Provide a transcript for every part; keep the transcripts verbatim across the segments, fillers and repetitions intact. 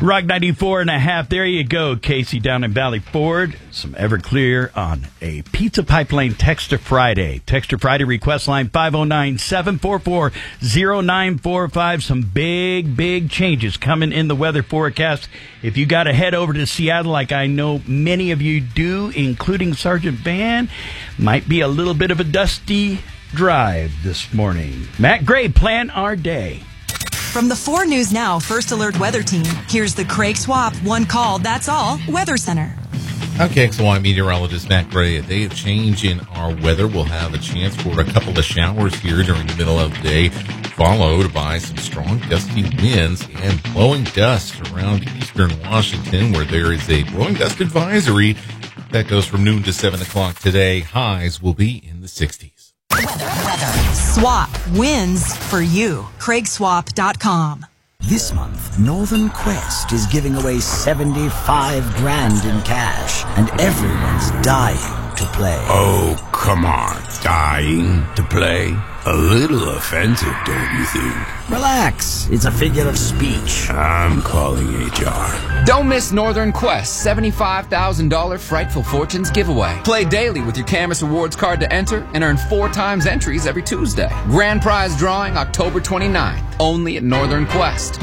Rock ninety-four and a half. There you go, Casey, down in Valley Ford. Some Everclear on a Pizza Pipeline Texter Friday. Texter Friday request line five oh nine, seven four four, oh nine four five. Some big, big changes coming in the weather forecast. If you got to head over to Seattle, like I know many of you do, including Sergeant Van, might be a little bit of a dusty drive this morning. Matt Gray, plan our day. From the four News Now First Alert Weather Team, here's the Craig Swap One Call, That's All Weather Center. I'm K X L Y meteorologist Matt Gray. A day of change in our weather. We'll have a chance for a couple of showers here during the middle of the day, followed by some strong gusty winds and blowing dust around eastern Washington, where there is a blowing dust advisory that goes from noon to seven o'clock today. Highs will be in the sixties. Weather, weather. Swap wins for you. Craig Swap dot com. This month, Northern Quest is giving away seventy-five grand in cash, and everyone's dying to play. Oh, come on. Dying to play? A little offensive, don't you think? Relax. It's a figure of speech. I'm calling H R. Don't miss Northern Quest's seventy-five thousand dollars Frightful Fortunes giveaway. Play daily with your Camus Rewards card to enter and earn four times entries every Tuesday. Grand prize drawing October twenty-ninth, only at Northern Quest.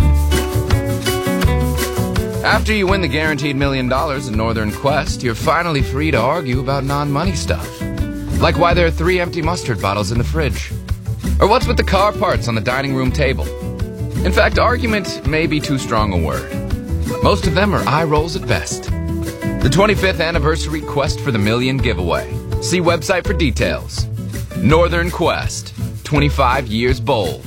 After you win the guaranteed million dollars at Northern Quest, you're finally free to argue about non-money stuff. Like why there are three empty mustard bottles in the fridge. Or what's with the car parts on the dining room table. In fact, argument may be too strong a word. Most of them are eye rolls at best. The twenty-fifth anniversary Quest for the Million giveaway. See website for details. Northern Quest, twenty-five years bold.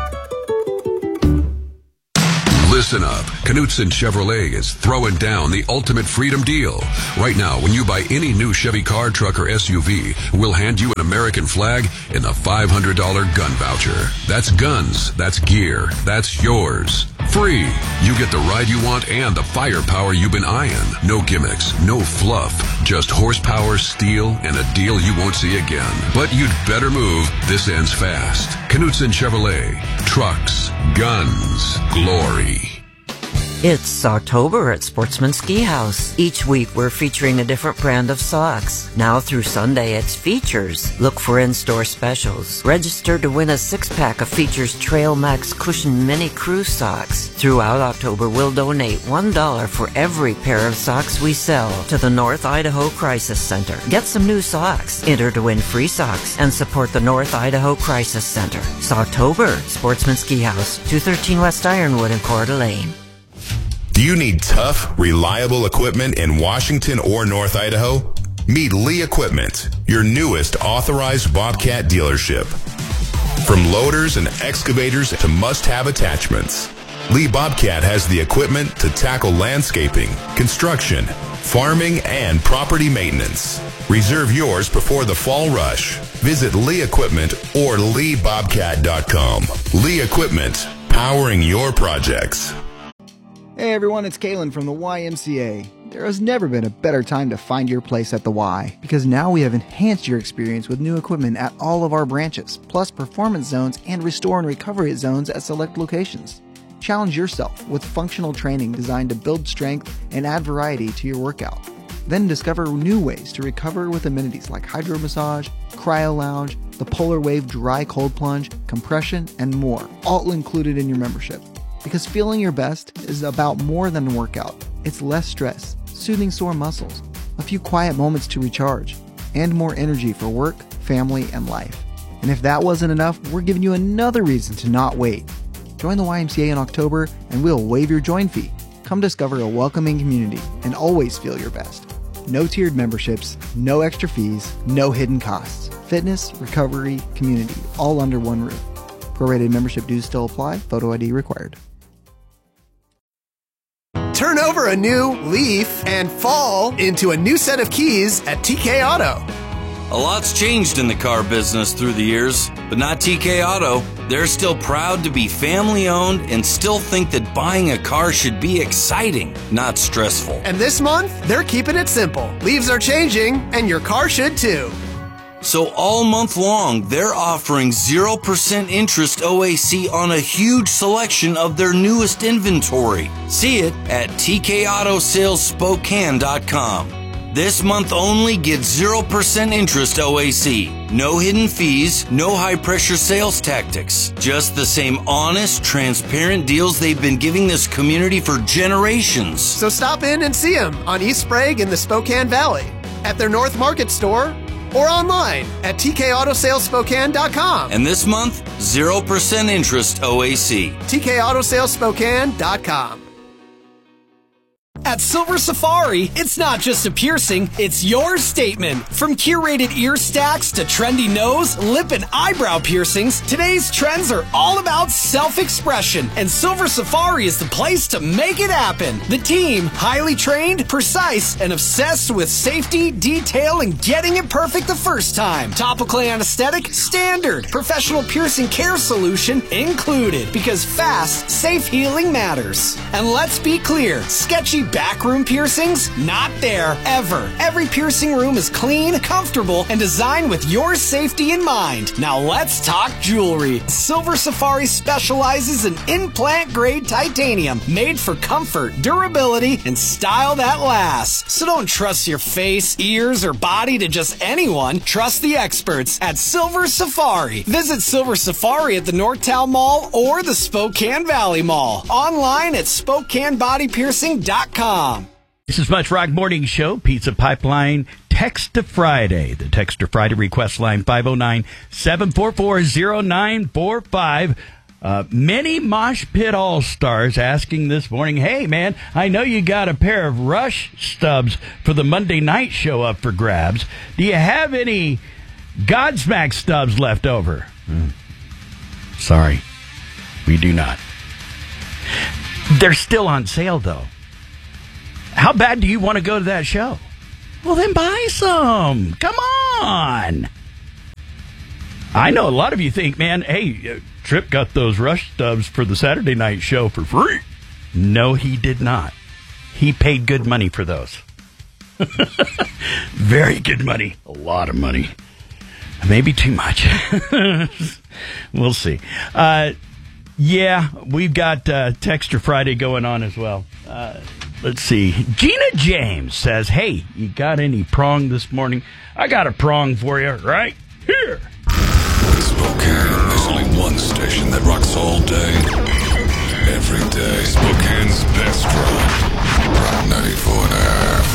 Listen up. Knutson Chevrolet is throwing down the ultimate freedom deal. Right now, when you buy any new Chevy car, truck, or S U V, we'll hand you an American flag and a five hundred dollars gun voucher. That's guns. That's gear. That's yours. Free. You get the ride you want and the firepower you've been eyeing. No gimmicks. No fluff. Just horsepower, steel, and a deal you won't see again. But you'd better move. This ends fast. Knutson Chevrolet. Trucks. Guns. Glory. It's October at Sportsman Ski House. Each week we're featuring a different brand of socks. Now through Sunday it's Features. Look for in-store specials. Register to win a six-pack of Features Trail Max Cushion Mini Crew socks. Throughout October we'll donate one dollar for every pair of socks we sell to the North Idaho Crisis Center. Get some new socks, enter to win free socks, and support the North Idaho Crisis Center. It's October, Sportsman Ski House, two thirteen West Ironwood in Coeur d'Alene. Do you need tough, reliable equipment in Washington or North Idaho? Meet Lee Equipment, your newest authorized Bobcat dealership. From loaders and excavators to must-have attachments, Lee Bobcat has the equipment to tackle landscaping, construction, farming, and property maintenance. Reserve yours before the fall rush. Visit Lee Equipment or lee bobcat dot com. Lee Equipment, powering your projects. Hey everyone, it's Kalen from the Y M C A. There has never been a better time to find your place at the Y, because now we have enhanced your experience with new equipment at all of our branches, plus performance zones and restore and recovery zones at select locations. Challenge yourself with functional training designed to build strength and add variety to your workout. Then discover new ways to recover with amenities like hydro massage, cryo lounge, the Polar Wave dry cold plunge, compression, and more, all included in your membership. Because feeling your best is about more than a workout. It's less stress, soothing sore muscles, a few quiet moments to recharge, and more energy for work, family, and life. And if that wasn't enough, we're giving you another reason to not wait. Join the Y M C A in October and we'll waive your join fee. Come discover a welcoming community and always feel your best. No tiered memberships, no extra fees, no hidden costs. Fitness, recovery, community, all under one roof. Prorated membership dues still apply. Photo I D required. Turn over a new leaf and fall into a new set of keys at T K Auto. A lot's changed in the car business through the years, but not T K Auto. They're still proud to be family-owned and still think that buying a car should be exciting, not stressful. And this month, they're keeping it simple. Leaves are changing, and your car should too. So all month long, they're offering zero percent interest O A C on a huge selection of their newest inventory. See it at T K Auto Sales Spokane dot com. This month only, get zero percent interest O A C. No hidden fees, no high-pressure sales tactics. Just the same honest, transparent deals they've been giving this community for generations. So stop in and see them on East Sprague in the Spokane Valley, at their North Market store, or online at T K Auto Sales Spokane dot com. And this month, zero percent interest O A C. T K Auto Sales Spokane dot com. At Silver Safari, it's not just a piercing, it's your statement. From curated ear stacks to trendy nose, lip, and eyebrow piercings, today's trends are all about self-expression, and Silver Safari is the place to make it happen. The team, highly trained, precise, and obsessed with safety, detail, and getting it perfect the first time. Topical anesthetic, standard. Professional piercing care solution included, because fast, safe healing matters. And let's be clear, sketchy backroom piercings? Not there, ever. Every piercing room is clean, comfortable, and designed with your safety in mind. Now let's talk jewelry. Silver Safari specializes in implant-grade titanium, made for comfort, durability, and style that lasts. So don't trust your face, ears, or body to just anyone. Trust the experts at Silver Safari. Visit Silver Safari at the Northtown Mall or the Spokane Valley Mall. Online at Spokane Body Piercing dot com. This is Much Rock Morning Show, Pizza Pipeline, Text to Friday. The Text to Friday request line five oh nine, seven four four, oh nine four five. Uh, many Mosh Pit All-Stars asking this morning, hey, man, I know you got a pair of Rush stubs for the Monday night show up for grabs. Do you have any Godsmack stubs left over? Hmm. Sorry, we do not. They're still on sale, though. How bad do you want to go to that show? Well, then buy some. Come on. I know a lot of you think, man, hey, Tripp got those Rush stubs for the Saturday night show for free. No, he did not. He paid good money for those. Very good money. A lot of money. Maybe too much. We'll see. Uh, yeah, we've got uh, Texture Friday going on as well. Uh, let's see. Gina James says, hey, you got any prong this morning? I got a prong for you right here. Spokane, there's only one station that rocks all day, every day. Spokane's best rock, Rock ninety-four and a half.